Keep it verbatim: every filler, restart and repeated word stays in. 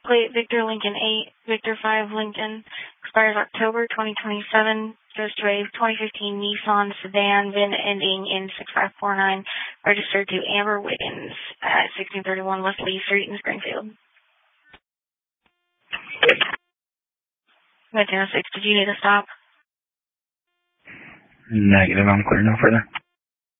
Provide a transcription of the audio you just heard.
Plate Victor Lincoln eight, Victor five Lincoln, expires October twenty twenty-seven, goes to a twenty fifteen Nissan sedan, V I N ending in six five four nine, registered to Amber Wiggins at sixteen thirty-one West Lee Street in Springfield. nineteen oh six, did you need to stop? Negative, I'm clear no further.